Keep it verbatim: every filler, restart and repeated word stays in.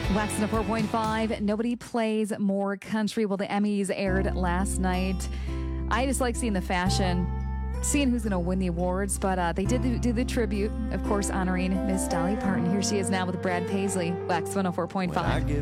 Wax one oh four point five. Nobody plays more country. Well, the Emmys aired last night. I just like seeing the fashion, seeing who's going to win the awards. But uh, they did do the tribute, of course, honoring Miss Dolly Parton. Here she is now with Brad Paisley. Wax one oh four point five.